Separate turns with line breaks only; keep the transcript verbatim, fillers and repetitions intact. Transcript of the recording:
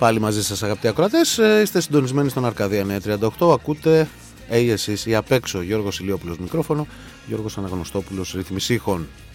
Πάλι μαζί σας αγαπητοί ακροατές, είστε συντονισμένοι στον Αρκαδία εννιακόσια τριάντα οκτώ, ακούτε «Hey, εσείς» ή «Απ' έξω», Γιώργος Ηλιόπουλος μικρόφωνο, Γιώργος Αναγνωστόπουλος ρύθμιση ήχων.